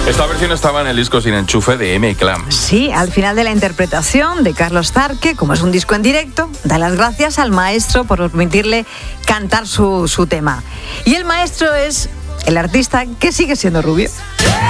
Esta versión estaba en el disco Sin Enchufe de M-Clan. Sí, al final de la interpretación de Carlos Zarque, como es un disco en directo, da las gracias al maestro por permitirle cantar su tema. Y el maestro es el artista que sigue siendo rubio.